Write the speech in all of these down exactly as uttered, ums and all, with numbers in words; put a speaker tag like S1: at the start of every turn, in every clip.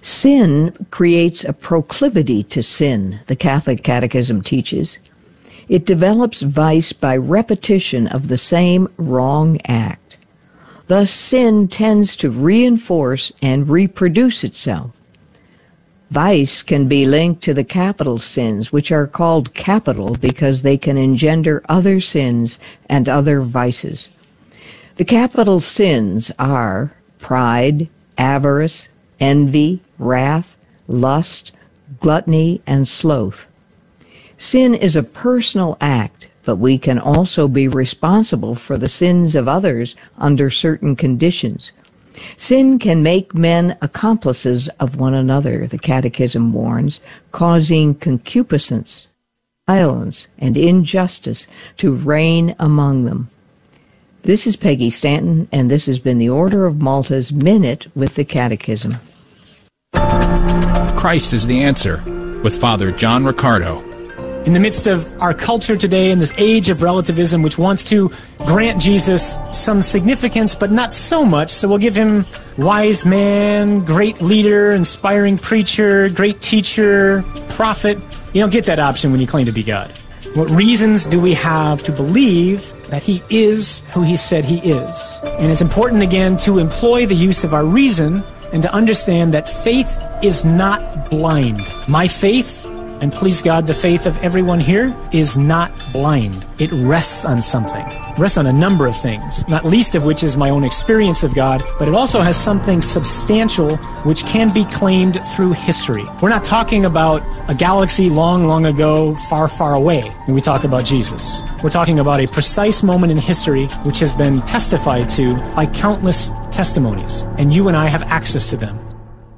S1: Sin creates a proclivity to sin, the Catholic Catechism teaches. It develops vice by repetition of the same wrong act. Thus, sin tends to reinforce and reproduce itself. Vice can be linked to the capital sins, which are called capital because they can engender other sins and other vices. The capital sins are pride, avarice, envy, wrath, lust, gluttony, and sloth. Sin is a personal act, but we can also be responsible for the sins of others under certain conditions. Sin can make men accomplices of one another, the Catechism warns, causing concupiscence, violence, and injustice to reign among them. This is Peggy Stanton, and this has been the Order of Malta's Minute with the Catechism.
S2: Christ is the Answer, with Father John Riccardo.
S3: In the midst of our culture today, in this age of relativism, which wants to grant Jesus some significance, but not so much, so we'll give him wise man, great leader, inspiring preacher, great teacher, prophet. You don't get that option when you claim to be God. What reasons do we have to believe that he is who he said he is? And it's important, again, to employ the use of our reason and to understand that faith is not blind. My faith, and please God, the faith of everyone here, is not blind. It rests on something. It rests on a number of things, not least of which is my own experience of God, but it also has something substantial which can be claimed through history. We're not talking about a galaxy long, long ago, far, far away when we talk about Jesus. We're talking about a precise moment in history which has been testified to by countless testimonies, and you and I have access to them.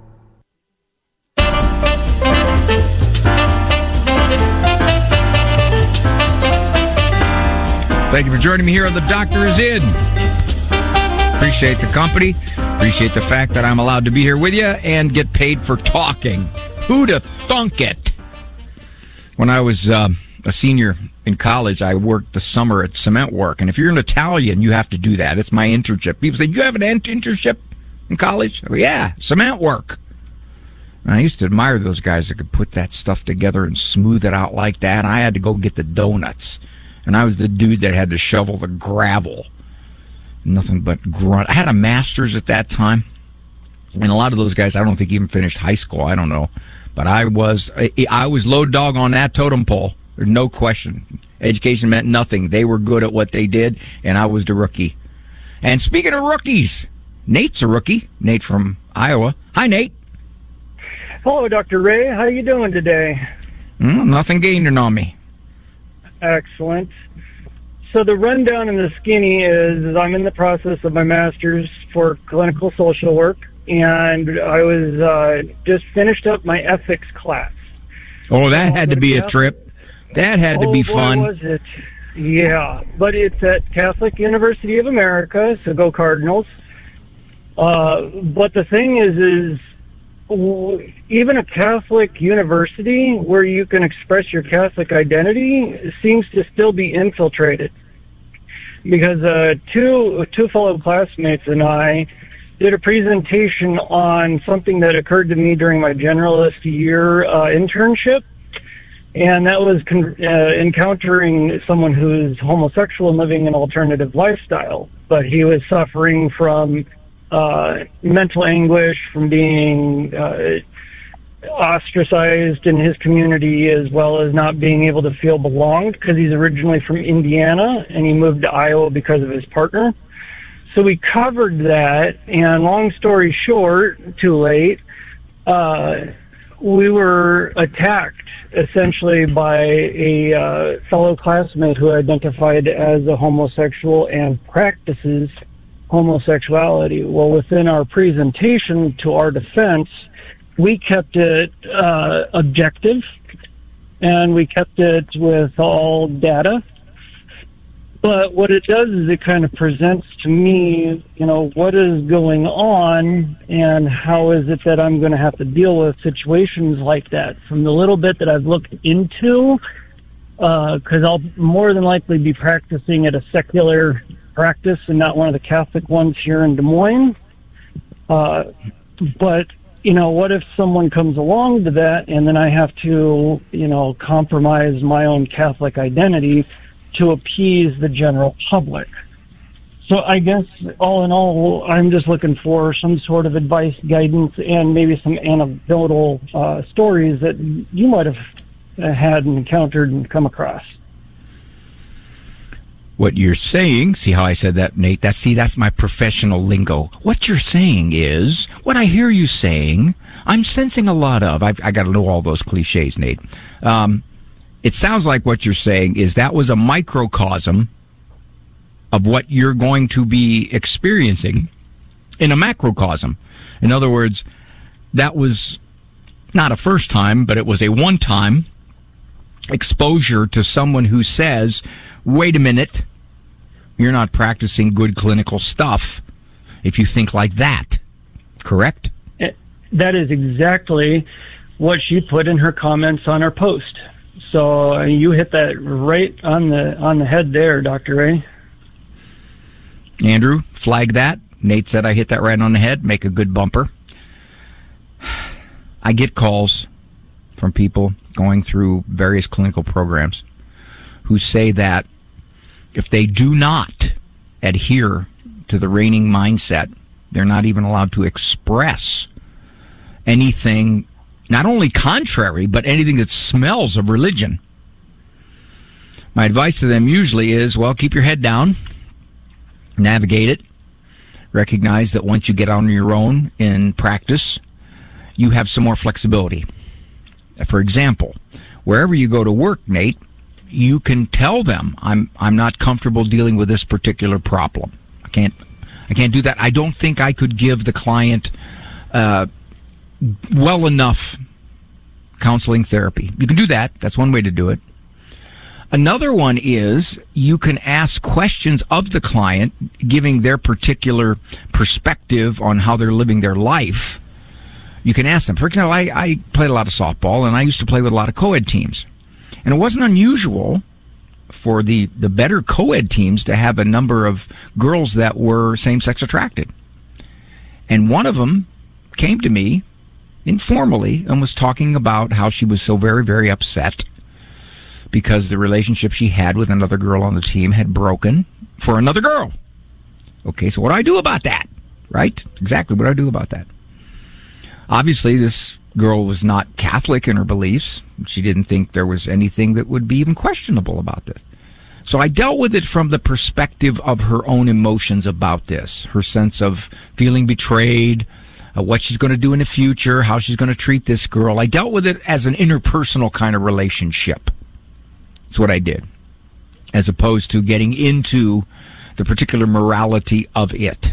S4: Thank you for joining me here on The Doctor Is In. Appreciate the company. Appreciate the fact that I'm allowed to be here with you and get paid for talking. Who'd have thunk it? When I was uh, a senior in college, I worked the summer at cement work. And if you're an Italian, you have to do that. It's my internship. People say, do you have an internship in college? I go, yeah, cement work. And I used to admire those guys that could put that stuff together and smooth it out like that. I had to go get the donuts. And I was the dude that had to shovel the gravel. Nothing but grunt. I had a master's at that time. And a lot of those guys, I don't think even finished high school. I don't know. But I was I was low dog on that totem pole. There's no question. Education meant nothing. They were good at what they did, and I was the rookie. And speaking of rookies, Nate's a rookie. Nate from Iowa. Hi, Nate.
S5: Hello, Doctor Ray. How are you doing today?
S4: Mm, nothing gaining on me.
S5: Excellent. So the rundown in the skinny is, is I'm in the process of my master's for clinical social work, and I was uh, just finished up my ethics class.
S4: Oh, that had to be a trip. That had to be fun.
S5: Oh, boy, was it. Yeah, but it's at Catholic University of America, so go Cardinals. Uh, but the thing is, is even a Catholic university where you can express your Catholic identity seems to still be infiltrated. Because uh, two two fellow classmates and I did a presentation on something that occurred to me during my generalist year uh, internship, and that was con- uh, encountering someone who's homosexual and living an alternative lifestyle. But he was suffering from uh, mental anguish, from being uh, ostracized in his community, as well as not being able to feel belonged, because he's originally from Indiana and he moved to Iowa because of his partner. So we covered that, and long story short, too late, uh, we were attacked essentially by a uh, fellow classmate who identified as a homosexual and practices homosexuality. Well, within our presentation to our defense, we kept it uh, objective, and we kept it with all data. But what it does is it kind of presents to me, you know, what is going on and how is it that I'm going to have to deal with situations like that. From the little bit that I've looked into, because uh, I'll more than likely be practicing at a secular practice and not one of the Catholic ones here in Des Moines. Uh, but you know, what if someone comes along to that and then I have to, you know, compromise my own Catholic identity to appease the general public? So I guess all in all, I'm just looking for some sort of advice, guidance, and maybe some anecdotal uh, stories that you might have had and encountered and come across.
S4: What you're saying, see how I said that, Nate? That's, see, that's my professional lingo. What you're saying is, what I hear you saying, I'm sensing a lot of. I've, I got to know all those cliches, Nate. Um, it sounds like what you're saying is that was a microcosm of what you're going to be experiencing in a macrocosm. In other words, that was not a first time, but it was a one-time exposure to someone who says, wait a minute, you're not practicing good clinical stuff if you think like that. Correct?
S5: That is exactly what she put in her comments on our post. So uh, you hit that right on the on the head there, Doctor Ray.
S4: Andrew, flag that. Nate said I hit that right on the head. Make a good bumper. I get calls from people going through various clinical programs who say that if they do not adhere to the reigning mindset, they're not even allowed to express anything, not only contrary, but anything that smells of religion. My advice to them usually is, well, keep your head down, navigate it, recognize that once you get on your own in practice, you have some more flexibility. For example, wherever you go to work, Nate, you can tell them, I'm I'm not comfortable dealing with this particular problem. I can't I can't do that. I don't think I could give the client uh, well enough counseling therapy. You can do that. That's one way to do it. Another one is you can ask questions of the client, giving their particular perspective on how they're living their life. You can ask them. For example, I, I played a lot of softball, and I used to play with a lot of co-ed teams. And it wasn't unusual for the, the better co-ed teams to have a number of girls that were same-sex attracted. And one of them came to me informally and was talking about how she was so very, very upset because the relationship she had with another girl on the team had broken for another girl. Okay, so what do I do about that? Right? Exactly what do I do about that? Obviously, this girl was not Catholic in her beliefs. She didn't think there was anything that would be even questionable about this. So I dealt with it from the perspective of her own emotions about this, her sense of feeling betrayed, uh, what she's going to do in the future, how she's going to treat this girl. I dealt with it as an interpersonal kind of relationship. That's what I did, as opposed to getting into the particular morality of it.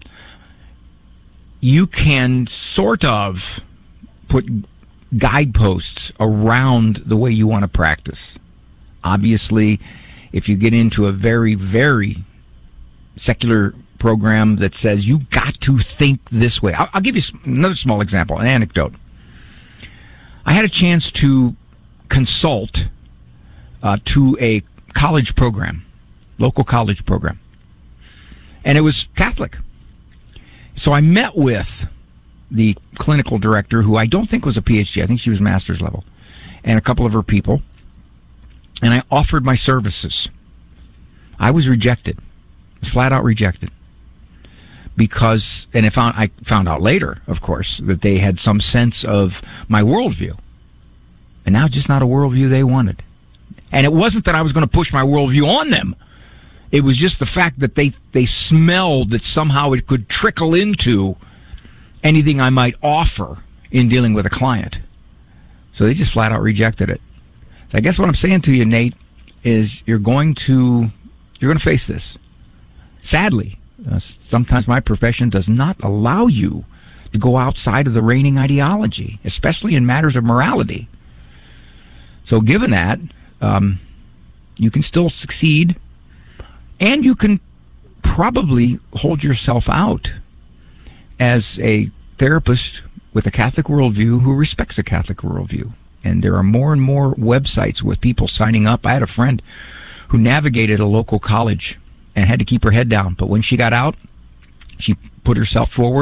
S4: You can sort of put guideposts around the way you want to practice. Obviously, if you get into a very, very secular program that says you got to think this way. I'll, I'll give you another small example, an anecdote. I had a chance to consult uh, to a college program, local college program, and it was Catholic. So I met with the clinical director, who I don't think was a P H D. I think she was master's level, and a couple of her people. And I offered my services. I was rejected, flat out rejected, because, and I found I found out later, of course, that they had some sense of my worldview, and now just not a worldview they wanted. And it wasn't that I was going to push my worldview on them. It was just the fact that they, they smelled that somehow it could trickle into anything I might offer in dealing with a client. So they just flat out rejected it. So I guess what I'm saying to you, Nate, is you're going to you're going to face this. Sadly, uh, sometimes my profession does not allow you to go outside of the reigning ideology, especially in matters of morality. So given that, um, you can still succeed. And you can probably hold yourself out as a therapist with a Catholic worldview who respects a Catholic worldview. And there are more and more websites with people signing up. I had a friend who navigated a local college and had to keep her head down. But when she got out, she put herself forward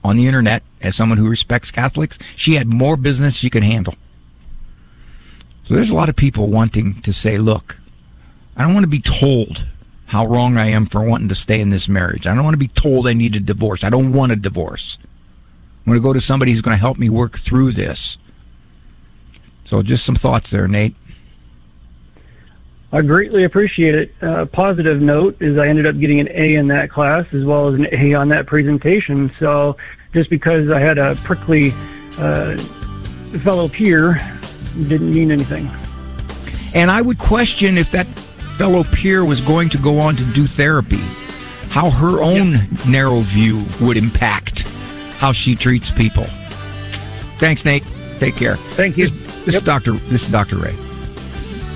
S4: on the internet as someone who respects Catholics. She had more business she could handle. So there's a lot of people wanting to say, look, I don't want to be told how wrong I am for wanting to stay in this marriage. I don't want to be told I need a divorce. I don't want a divorce. I'm going to go to somebody who's going to help me work through this. So just some thoughts there, Nate.
S5: I greatly appreciate it. Uh, positive note is I ended up getting an A in that class as well as an A on that presentation. So just because I had a prickly uh, fellow peer didn't mean anything.
S4: And I would question if that fellow peer was going to go on to do therapy, how her own yep. narrow view would impact how she treats people. Thanks, Nate. Take care.
S5: Thank you.
S4: This, this
S5: yep.
S4: is Doctor This is Doctor Ray.